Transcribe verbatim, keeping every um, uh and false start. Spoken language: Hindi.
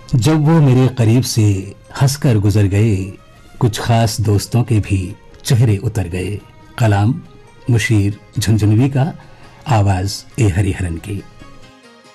जब वो मेरे करीब से हंसकर गुजर गए, कुछ खास दोस्तों के भी चेहरे उतर गए। कलाम मुशीर झुंझुनवी का, आवाज ए हरिहरन की।